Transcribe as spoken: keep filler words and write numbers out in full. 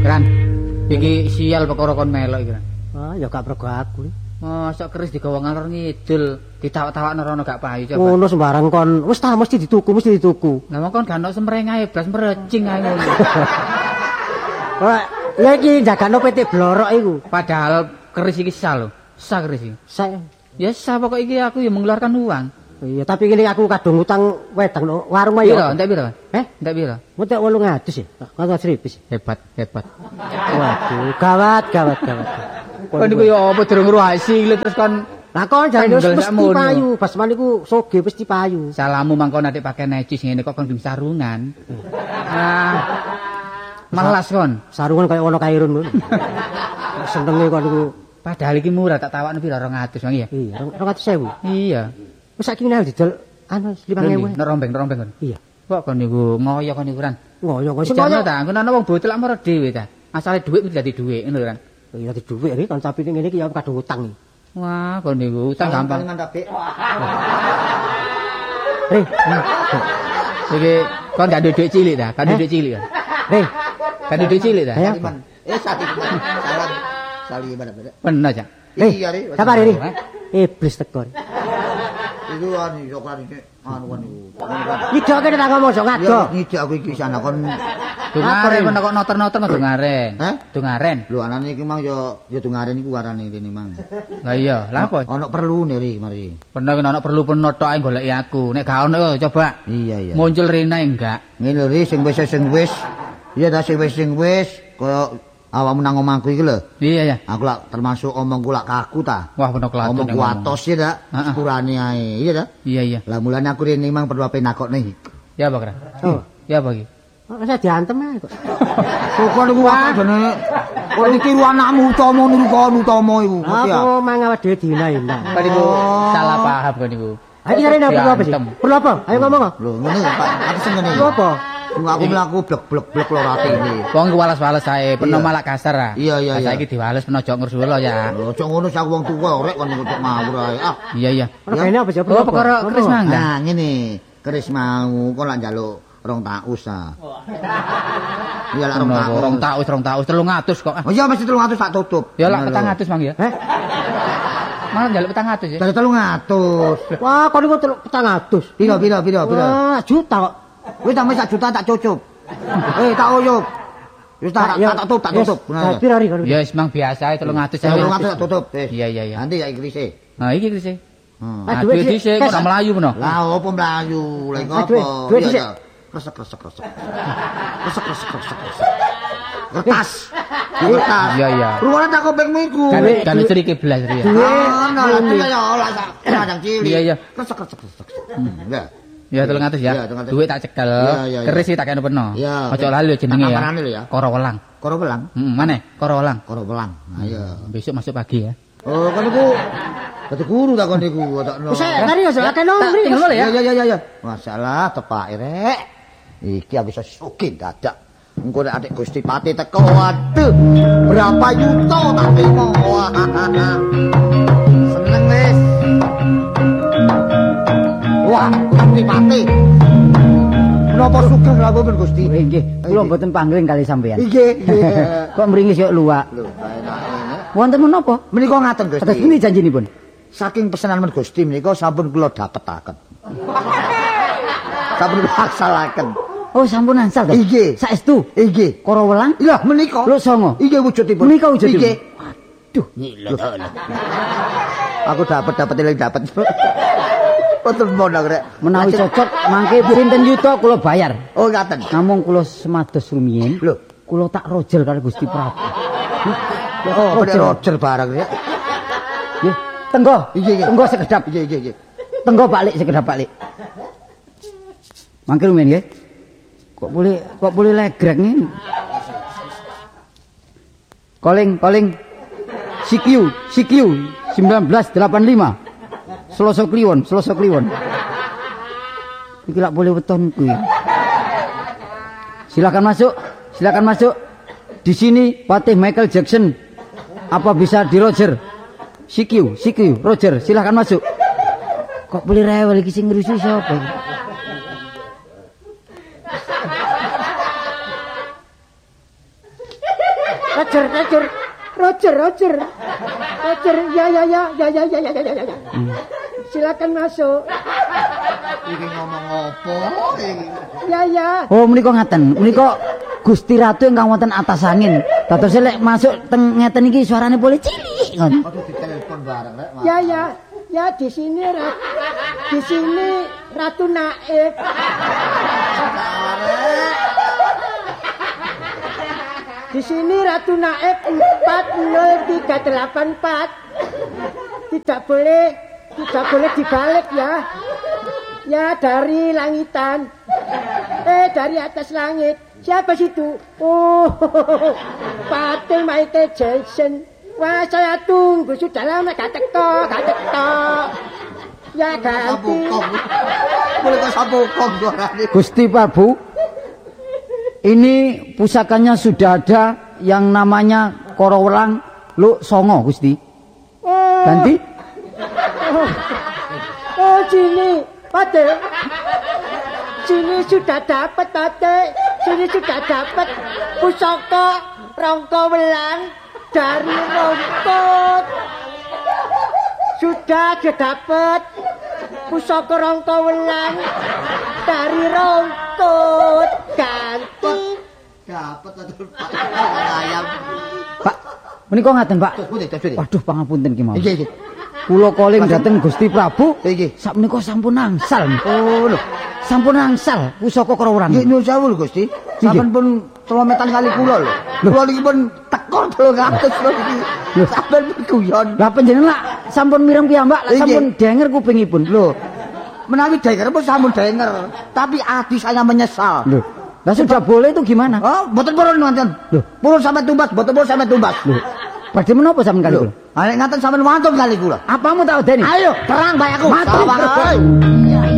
Gran. Iki sial perkara kon melok iki. Ah, ya gak pergo aku. Mosok keris digawa ngalor ngidul, ditawak-tawakno rono gak payu coba. Ngono sembarang kon. Wis ta mesti dituku, mesti dituku. Lah mong kon gak ono semrengae blas merecing ae ngono. Wah, ya iki jagano P T Blorok iku. Padahal keris iki sah lho. Sah keris iki. Sah. Ya sah pokok iki aku ya mengeluarkan uang. Iya, tapi ini aku kadung utang wedang no warung ayo. Piro? Entek piro? Eh, entek piro? Entek wolung atus ya. Kata seribu. Hebat, hebat. Waduh, gawat, gawat, gawat. Kon niku ya apa durung ruasi terus kon lah kon jane wis mesti payu, pas maniku soge mesti payu. Salamu mangkon atik pakai necis ngene kok kon gelem sarungan. Ah. Malas kon. Sarungan kaya ana kairun ngono. Senenge kon niku. Padahal iki murah tak tawakno piro dua ratus Bang ya? Iya, dua ratus ribu. Iya. Wis saiki nang didol anu lima ribu. Nek rombeng, rombeng kon. Iya. Kok kon niku ngoyo kon niku ran. Ngoyo kok sing ngoyo ta, ngono ana wong botel lak marah dhewe ta. Asale dhuwit mesti dadi dhuwit ngono kan. Iya dadi dhuwit iki kan tapi ngene iki ya kadung utang iki. Wah, kon niku utang gampang. Reh. Iki kon gak duwe dhuwit cilik ta? Kan duwe dhuwit cilik kan. Reh. Kan duwe dhuwit cilik ta? Eh sati salam. Sali mana-mana. Bener ya. Iya, Ri. Sabar, Ri. Iblis teko. Iku anu yo kan iki anu kan niku. Nidok kene tak ngomong sok ngado. Nidok aku iki sana kon Dungaren kon kok noter-noter dungaren. Heh? Dungaren. Lho anane iki mang yo yo dungaren iku warane rene mang. Lah iya, lha apa? Ono perlu ri mari. Bener ana perlu penot tok ae goleki aku. Nek gak ono coba. Iya iya. Muncul rene enggak. Ngene ri sing wis sing wis. Iya ta sing wis sing wis koyo awakmu nang omahku iki lho. Iya ya. Aku lak termasuk omongku lak kaku ta. Wah bener kelatun. Omongku atos ya ta. Sepurane ae. Iya ta? Iya iya. Lah mulane aku rene mang perlu ape nakokne. Ya apa kira? Oh. Ya apa iki? Kok saya diantem ae kok. Kok niku wae jane. Kok ditiru anakmu utama niku kon utama iku. Aku mang awak dhewe dina-dina. Kok niku salah paham kok niku. Ayo rene perlu apa sih? Perlu apa? Ayo ngomong. Lho ngene Pak, aku sing ngene. Perlu apa? Aku mlaku blek-blek-blek loro atine. Wong ku walas-walas ae, peno malak kasar ah. Iya iya iya. Saiki diwales peno aja ngersula ya. Lho aja ngono sak wong tuwa rek kon ngocok ngawur ae. Ah. Iya iya. Rene apa sih? Oh perkara keris mang. Nah ngene, keris mau kon lak njaluk rong taus ah. Iya lak rong taus. Rong taus, rong taus, telung atus kok. Oh iya mesti telung atus tak tutup. Ya lak petang atus mang ya. Heh. Malah njaluk petang atus ya. Dari telung atus. Wah, kon niku petang atus. Piro piro piro piro. Wah, juta kok. Wis tambah sak juta tak cucup. Eh tak oyok. Wis tak tak tutup tak tutup. Piro ri kon? Ya wis mang biasa telung atus ya. telung atus tak tutup. Iya iya iya. Nanti ya krise. Nah iki krise. Hmm. Ah duwe dhisik kok mlayu peno. Lah opo mlayu? Lha ngopo? Duwe dhisik. Kresek kresek kresek. Kresek kresek kresek kresek. Kertas. Kertas. Iya iya. Ruwane tak kopengmu iku. Kan cerike blas ya. Oh, nah lha ya olah sak kadang cilik. Iya iya. Kresek kresek kresek. Hmm, ya. Ya telung atus ya. Duit tak cekel. Keris tak kene peno. Aja lali jenenge ya. Koro welang. Koro welang. Heeh, maneh Koro welang. Koro welang. Nah iya. Besok masuk pagi ya. Oh, kan niku dadi guru ta kon niku, takno. Wis tadi ya akeh nomor iki. Ya ya ya ya. Masalah tepake rek. Iki aku iso sugih dadak. Engko nek adik Gusti Pati teko, waduh. Berapa yuta tak terima. Wah. Seneng wis. Wah, Gusti Pati. Menapa sugih lha ben Gusti? Nggih, kula mboten pangling kali sampean. Nggih, nggih. Kok mringis kaya luwak. Lho, enake. Wonten menapa? Menika ngaten Gusti. Atas pundi janjinipun? Saking pesanan men Gusti menika sampun kula dapetaken. Sampun laksanaken. Oh, sampun ansal to? Nggih. Saestu. Nggih. Koro welang? Lah menika. Lho songo. Nggih wujudipun. Menika wujudipun. Nggih. Aduh, ngilot. Aku dapat-dapat eling dapat. Betul mondok rek. Menawi cocok mangke pinten yuta kula bayar. Oh ngaten. Namung kula semados rumiyin. Lho, kula tak rojer karo Gusti Prabu. Oh, Roger, Roger barang rek. Nggih, tenggo. Nggih, nggih. Tenggo sekedap. Nggih, nggih, nggih. Tenggo balik sekedap balik. Mangke rumiyin nggih. Kok boleh kok boleh legrek nih. Calling, calling. C Q, C Q seribu sembilan ratus delapan puluh lima. Selasa Kliwon, Selasa Kliwon. Iki lak boleh weton kuwi. Silakan masuk, silakan masuk. Di sini Patih Michael Jackson. Apa bisa di Roger? C Q, C Q, Roger, silakan masuk. Kok boleh rewel iki sing ngrusi sapa? Roger, Roger. Roger, Roger. Roger, ya ya ya, ya ya ya ya ya ya. Silakan masuk. Iki ngomong apa iki? Ya ya. Oh, menika ngaten. Menika Gusti Ratu ingkang wonten atas angin. Dados lek masuk teng ngeten iki suarane boleh cilik ngoten. Aduh ditelepon bareng rek. Ya ya. Ya di sini Rat. Di sini Ratu Naif. Di sini Ratu Naif empat nol tiga delapan empat. Tidak boleh, tidak boleh dibalik ya. Ya dari langitan. Eh dari atas langit. Siapa situ? Oh, Patih Michael Jackson. Wah saya tunggu sudah lama gak teko, gak teko. Ya ganti. Boleh kok sabukong suarane. Gusti Prabu, ini pusakanya sudah ada yang namanya Korowelang Luk Songo, Gusti. Oh. Ganti? Oh, oh sini, Patih. Sini sudah dapat, Patih. Sini sudah dapat pusaka Rangka Welang dari Rongkot. Sudah dapat pusaka Rangka Welang dari Rongkot. Ganti. Dapat atur Pak ayam. Pak, menika ngaten, Pak. Sudah, sudah. Waduh, pangapunten ki mawon. Iki iki. Kula calling dhateng Gusti Prabu. Iki. Sak menika sampun angsal. Oh lho. Sampun angsal pusaka Korowelang. Nggih nyuwun sewu lho Gusti. Sampun pun telometan kali kula lho. Kula niki pun tekor telung atus lho iki. Sampeyan pun guyon. Lah panjenengan lak sampun mireng piyambak, lak Nggih. sampun denger kupingipun. Lho. Menawi denger pun sampun denger, tapi hati saya menyesal. Loh. Lah sudah boleh itu gimana? Oh, mboten purun ngoten. Loh. Purun sampe tumbas, mboten purun sampe tumbas. Loh. Badhe menapa sampean kali Lho. kula? Ah nek ngaten sampean wantun kali kula. Apamu tak odeni? Ayo, perang bae aku. Mati, Sawang, bro. ae. Iya.